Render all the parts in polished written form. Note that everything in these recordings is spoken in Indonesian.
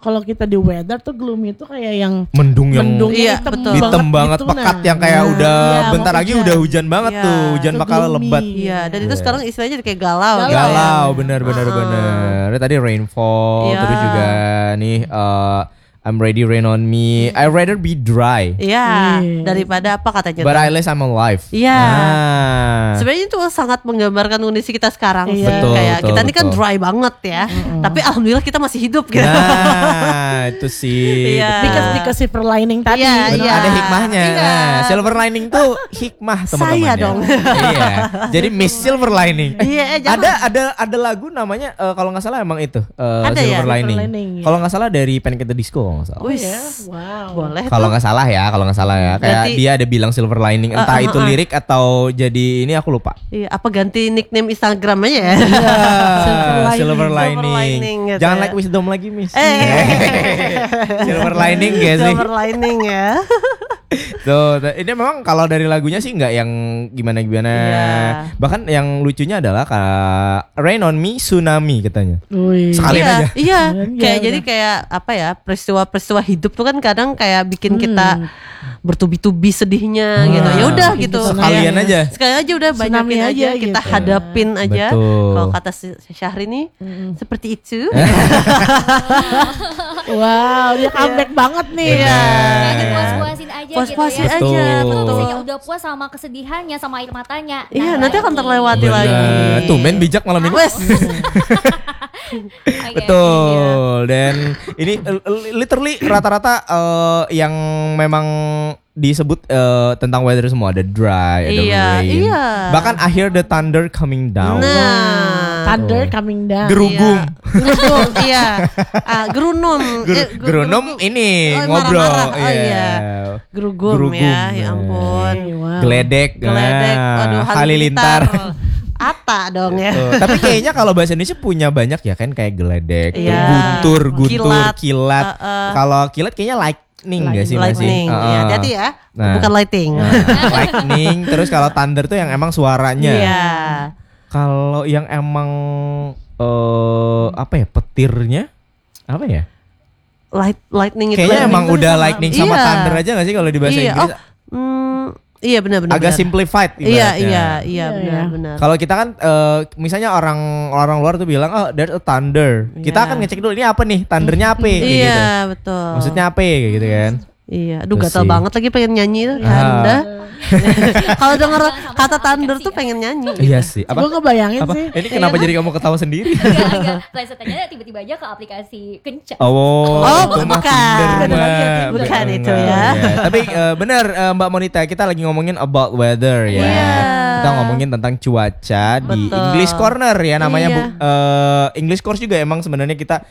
kalau kita di weather tuh gloomy itu kayak yang mendung yang Iya, hitam banget gitu, pekat nah. yang kayak udah Iya, bentar mau lagi hujan. udah hujan banget Iya. tuh, hujan Itu bakal gloomy. lebat. Iya, dan itu Iya. sekarang istilahnya jadi kayak galau. gitu. Galau bener. Tadi rainfall, Iya. terus juga nih I'm ready rain on me. I rather be dry, Iya, Iya. daripada apa katanya? but tuh? at least I'm alive. Iya. Nah. Sebenarnya itu sangat menggambarkan kondisi kita sekarang sih. Iya. Betul, Kayak betul, kita ini kan betul. dry banget ya. Tapi alhamdulillah kita masih hidup gitu. Nah, itu sih. Iya. Because silver lining tadi. Iya, Betul, iya. ada hikmahnya. Iya. Nah, silver lining tuh hikmah teman-teman. Saya ya. dong. Iya. Jadi Miss Silver Lining. Iya, jangan. Ada lagu namanya kalau nggak salah emang itu Ada ya? Silver Lining. Silver Lining, iya. Kalau nggak salah dari Panic at the Disco kalau nggak salah. Wih, Ya, wow. boleh Kalau tuh. nggak salah ya, kayak Berarti- dia ada bilang Silver Lining, entah itu lirik atau jadi ini aku lupa. Iya, apa ganti nickname Instagram aja ya? Silver Silver Lining. Lining gitu Jangan ya. like wisdom lagi, Miss. Eh. Silver Lining gak sih? Silver Lining ya. Tuh, ini memang kalau dari lagunya sih nggak yang gimana-gimana. Iya. Bahkan yang lucunya adalah Rain on Me Tsunami katanya. Wih. Sekalian Iya, aja. iya. Iya, Kayak udah. jadi kayak apa ya, peristiwa-peristiwa hidup tuh kan kadang kayak bikin kita bertubi-tubi sedihnya gitu. Ya udah gitu. Sekalian Kayak- aja. Sekalian aja udah Tsunami banyakin aja, aja kita gitu. hadapin aja. Betul. Kalau kata si Syahrini seperti itu. Wow, dia comeback banget nih. Iya. Kayak dipuas-puasin aja Puas-puasin gitu ya. aja, Betul. betul. Misalnya udah puas sama kesedihannya, sama air matanya. Iya, Nah, nanti akan terlewati Bener. lagi. Tuh, men bijak malam ini. Wes. Oke. Betul. Dan ini literally rata-rata yang memang disebut tentang weather semua, ada dry, ada Iya, rain. iya. Bahkan I hear the thunder coming down. Nah. Thunder coming down. Gerugum. Gerunum, iya. Gerunum. Gerunum ini Oh, ngobrol. marah-marah. Oh, iya. Gerugum Gerugum, ya, ya nah. ampun. Wow. Geledek. Geledek, nah, waduh, halilintar. Ata dong ya. Tuh, tapi kayaknya kalau bahasa Indonesia punya banyak ya kan, kayak geledek, Iya. guntur, Kilat. kilat. Kalau kilat kayaknya lightning nggak sih masih? Lightning. Iya, hati-hati ya. Nah. Bukan lighting. Lightning. Terus kalau thunder tuh yang emang suaranya. Iya. Kalau yang emang apa ya, petirnya apa ya? Lightning itu. Kayaknya emang itu udah sama. lightning sama Iya. thunder aja nggak sih kalau di bahasa Iya. Inggris? Iya benar-benar. Agak simplified Iya, ibaratnya. iya, benar-benar. Kalau kita kan misalnya orang luar tuh bilang oh there's a thunder. Kita Iya. akan ngecek dulu ini apa nih? Thundernya apa? Kayak gitu. Iya, betul. Maksudnya apa kayak gitu kan? Iya, aduh Terus gatal sih. banget lagi pengen nyanyi tuh ya Ah. Anda. Kalau denger Sama-sama kata thunder aplikasi tuh ya. pengen nyanyi. Iya sih. Gue ngebayangin Apa? sih. Ini kenapa jadi kamu ketawa sendiri? Enggak. Plesetannya tiba-tiba aja ke aplikasi kencang. Oh, itu mah bukan. Tinder, Mbak. Bukan itu Mbak. ya. Tapi benar Mbak Monita, kita lagi ngomongin about weather ya. Iya. Kita ngomongin tentang cuaca di Betul. English Corner ya namanya. Iya. English Course juga emang sebenarnya kita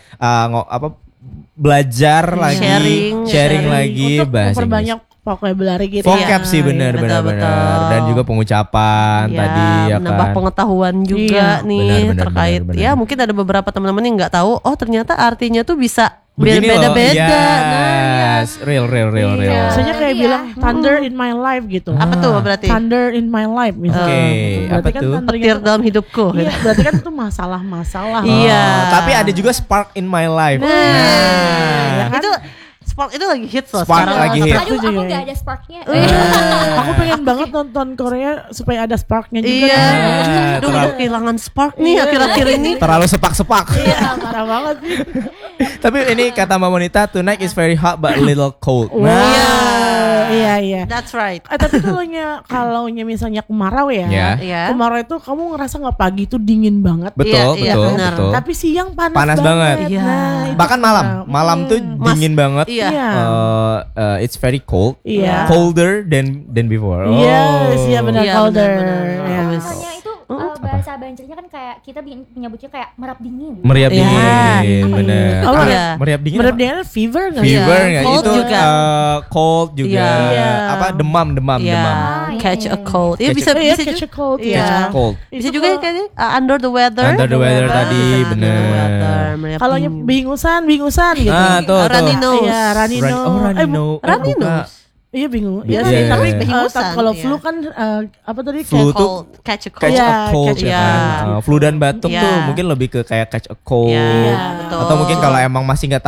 belajar lagi, Sharing lagi Untuk bahasa memperbanyak vocabulary gitu. vocab sih Iya, benar betul. dan juga pengucapan Ya, tadi ya menambah kan. pengetahuan juga Iya. nih Benar, terkait. benar. Ya mungkin ada beberapa teman-teman yang nggak tahu. Oh ternyata artinya tuh bisa Begini loh. beda-beda. Nah, ya. Yes, real. Iya. Misalnya kayak Iya. bilang thunder in my life gitu. Apa tuh berarti? Thunder in my life misalnya. Oke, Gitu. Berarti apa kan tuh? thundernya Petir tuh- dalam hidupku. Iya, berarti kan itu masalah-masalah. Iya. Tapi ada juga spark in my life. Nah, ya kan? itu spark itu lagi hits loh Spark sekarang. lagi hits. Aduh, Setuju, aku ya. nggak ada sparknya. Aku pengen banget nonton Korea supaya ada sparknya juga. Iya. Nah, Aduh, udah kehilangan spark nih akhir-akhir ini. Terlalu sepak-sepak. Iya, parah banget sih. Tapi ini kata Mbak Monita, tonight is very hot but a little cold. Wow. Iya. That's right. Tapi kalau misalnya kemarau ya. Ya. Iya. Kemarau itu kamu ngerasa nggak pagi itu dingin banget. Betul, Iya, betul, benar. betul. Tapi siang panas, Panas banget. Iya. itu Bahkan malam, malam tuh dingin banget. Iya. Iya. It's very cold. Iya. Colder than before. Yes, iya benar Iya, colder. benar-benar. Ya. Wis. Makanya itu bahasa banjarnya kan kayak kita menyebutnya kayak merap dingin. Meriap Iya. dingin, bener. Oh, Ah, iya. Meriap dingin. Menurut apa? dia fever nggak? Fever Iya. nggak? Cold Itu juga. cold juga. Iya. Apa demam. Iya. Ah, Catch iya, a cold. Iya Catch bisa Iya, bisa catch a juga. cold. Iya. Ya. Cold. Bisa Itu juga ya kalau- kayaknya under the weather. Under the weather tadi, Bisa bener. under the weather, meriap Kalau dingin. bingusan gitu. Ah, tuh. Runny nose. Iya, runny nose. Oh, runny nose. runny bukan. nose. Iya bingung. Iya, Iya sih, iya, tapi iya. Bingusan, kalau iya. flu kan apa tadi? Flu Kayak- tuh Catch a cold. catch Iya, a cold catch ya a kan. cold. Flu dan batuk Iya. tuh mungkin lebih ke kayak catch a cold. Iya, betul. Atau mungkin kalau emang masih nggak